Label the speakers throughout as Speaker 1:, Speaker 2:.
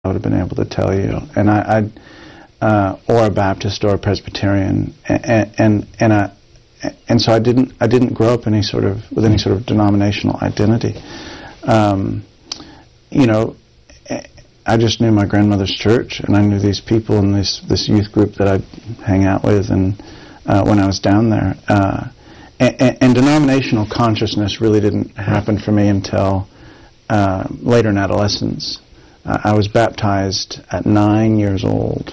Speaker 1: I would have been able to tell you. And or a Baptist or a Presbyterian, and so I didn't grow up with any sort of denominational identity. I just knew my grandmother's church, and I knew these people in this youth group that I'd hang out with, and when I was down there. And denominational consciousness really didn't happen for me until later in adolescence. I was baptized at 9 years old,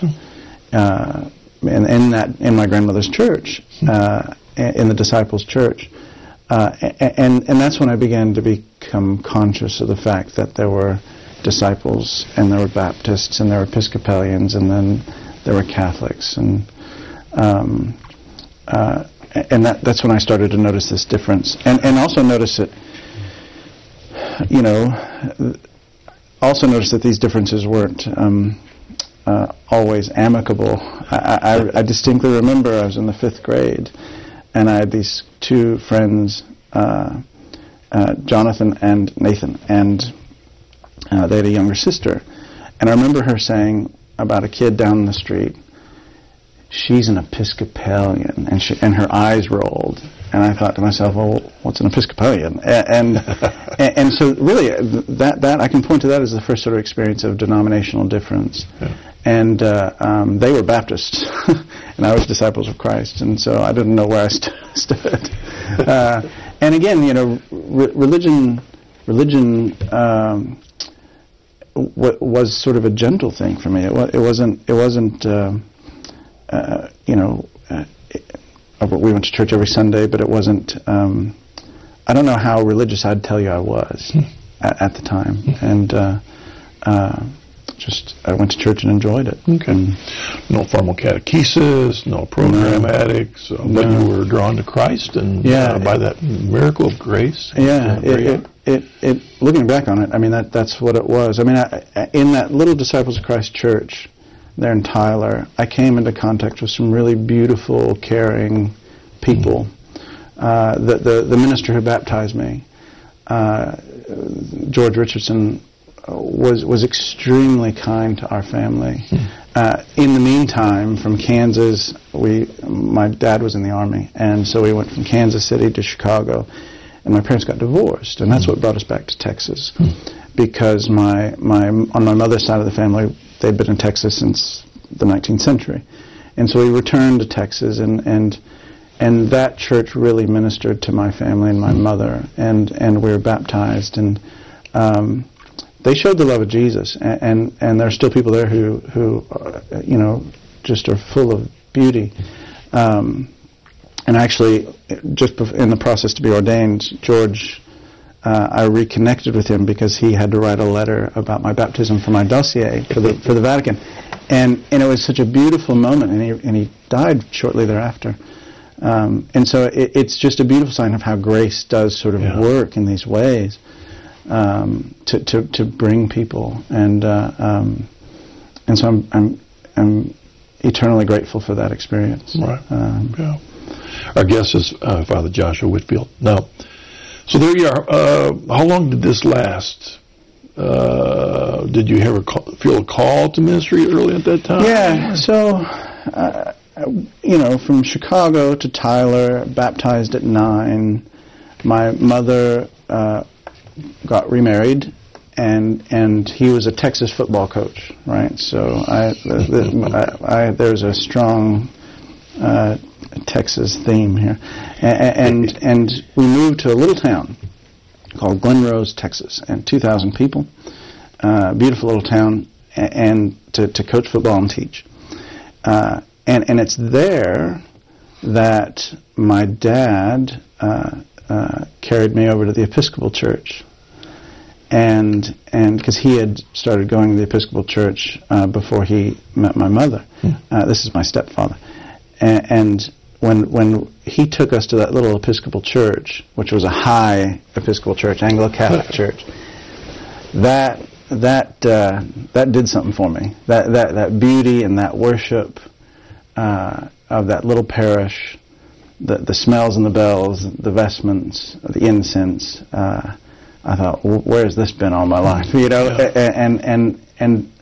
Speaker 1: in my grandmother's church, in the Disciples' Church, and that's when I began to become conscious of the fact that there were disciples, and there were Baptists, and there were Episcopalians, and then there were Catholics, and that's when I started to notice this difference, and also notice that, also notice that these differences weren't always amicable. I distinctly remember I was in the 5th grade, and I had these two friends, Jonathan and Nathan, and they had a younger sister. And I remember her saying about a kid down the street, "She's an Episcopalian," and her eyes rolled. And I thought to myself, well, what's an Episcopalian? And so really, that I can point to that as the first sort of experience of denominational difference. Yeah. And they were Baptists, and I was Disciples of Christ, and so I didn't know where I stood. And again, religion was sort of a gentle thing for me. It wasn't. We went to church every Sunday, but it wasn't. I don't know how religious I'd tell you I was at the time, and I went to church and enjoyed it.
Speaker 2: Okay. No formal catechesis, no programmatics, but you were drawn to Christ, and by that miracle of grace.
Speaker 1: Yeah. It looking back on it, I mean that's what it was. I mean, in that little Disciples of Christ church there in Tyler, I came into contact with some really beautiful, caring people. The minister who baptized me, George Richardson, was extremely kind to our family. In the meantime, from Kansas, my dad was in the Army, and so we went from Kansas City to Chicago, and my parents got divorced, and that's what brought us back to Texas, because on my mother's side of the family, they'd been in Texas since the 19th century, and so we returned to Texas, and that church really ministered to my family and my mother, and we were baptized, and they showed the love of Jesus, and there are still people there who just are full of beauty. And actually, just in the process to be ordained, George, I reconnected with him because he had to write a letter about my baptism for my dossier for the Vatican, and it was such a beautiful moment, and he died shortly thereafter. And so it's just a beautiful sign of how grace does sort of work in these ways. To bring people, and so I'm eternally grateful for that experience.
Speaker 2: Right. Our guest is Father Joshua Whitfield. Now, so there you are. How long did this last? Did you ever feel a call to ministry early at that time?
Speaker 1: Yeah. So, from Chicago to Tyler, baptized at 9. My mother got remarried, and he was a Texas football coach, right? So there's a strong Texas theme here, and we moved to a little town called Glen Rose, Texas, and 2,000 people, beautiful little town, and to coach football and teach, and it's there that my dad carried me over to the Episcopal Church, and because he had started going to the Episcopal Church before he met my mother. This is my stepfather, and when he took us to that little Episcopal Church, which was a high Episcopal Church, Anglo-Catholic church, that did something for me. That beauty and that worship of that little parish. The smells and the bells, the vestments, the incense. I thought, where's this been all my life? And